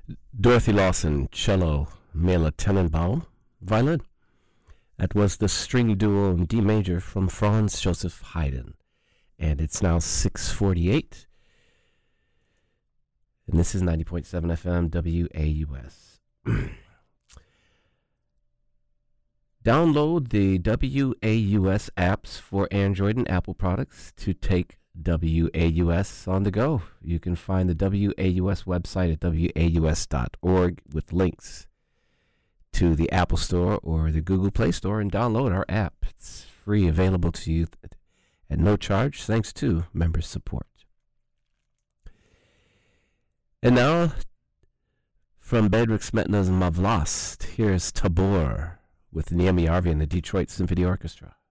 Dorothy Lawson, cello, Mela Tenenbaum, violin. That was the string duo in D major from Franz Joseph Haydn. And it's now 6:48. And this is 90.7 FM WAUS. Download the WAUS apps for Android and Apple products to take WAUS on the go. You can find the WAUS website at waus.org with links to the Apple Store or the Google Play Store and download our app. It's free, available to you at no charge, thanks to member support. And now, from Bedřich Smetana's Mavlast, here's Tabor with Niemi Arvi and the Detroit Symphony Orchestra.